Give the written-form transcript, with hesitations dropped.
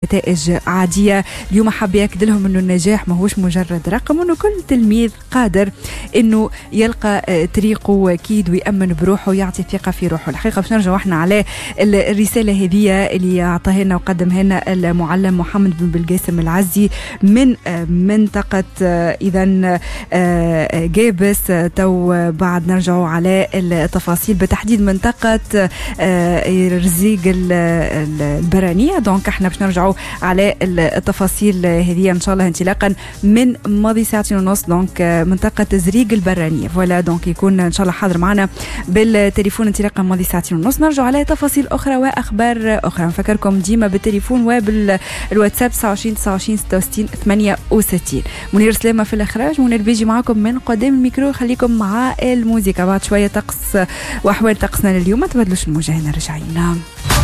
نتائج عادية. اليوم حاب يأكد لهم أنه النجاح ما هوش مجرد رقم، وأنه كل تلميذ قادر أنه يلقى طريقه وأكيد ويأمن بروحه ويعطي ثقة في روحه. الحقيقة باش نرجع احنا على الرسالة هذه اللي أعطاها لنا وقدمها لنا المعلم محمد بن بلقاسم العزي من منطقة إذن جابس. تو بعد نرجعوا على التفاصيل بتحديد منطقة رزيق البرانية. دونك احنا باش نرجعوا على التفاصيل هذه ان شاء الله انطلاقا من ماضي ساعتين ونص. دونك منطقة زريق البرانية فوالا، دونك يكون ان شاء الله حاضر معنا بالتليفون انطلاقا ماضي ساعتين ونص. نرجع على تفاصيل اخرى واخبار اخرى. نفكركم ديما بالتليفون وبالواتساب 29 29 66 68. منير سلامة في الاخراج، منير بيجي معكم من قدام الميكرو. خليكم مع الموسيقى. بعد شوية طقس واحوال طقسنا لليوم، ما تبدلوش الموجة، هنا رجعينا.